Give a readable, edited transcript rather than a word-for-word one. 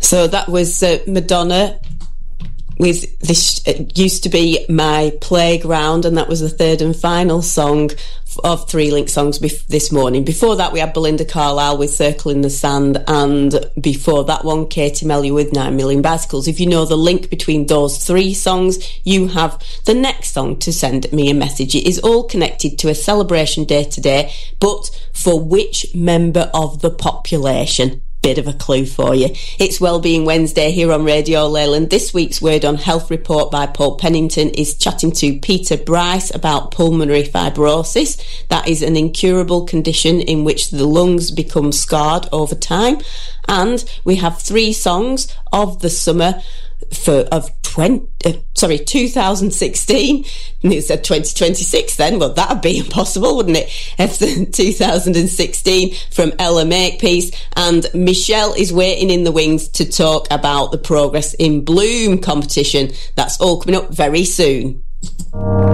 So that was Madonna with this used to be My Playground, and that was the third and final song of 3 Link songs this morning. Before that, we had Belinda Carlisle with Circle in the Sand, and before that one, Katie Melua with 9 Million Bicycles. If you know the link between those 3 songs, you have the next song to send me a message. It is all connected to a celebration day today, but for which member of the population? Bit of a clue for you. It's Wellbeing Wednesday here on Radio Leyland. This week's Word on Health report by Paul Pennington is chatting to Peter Bryce about pulmonary fibrosis. That is an incurable condition in which the lungs become scarred over time. And we have 3 songs of the summer of 2016. And it said 2026 then. Well, that'd be impossible, wouldn't it? It's 2016 from Ella Makepeace, and Michelle is waiting in the wings to talk about the Progress in Bloom competition. That's all coming up very soon.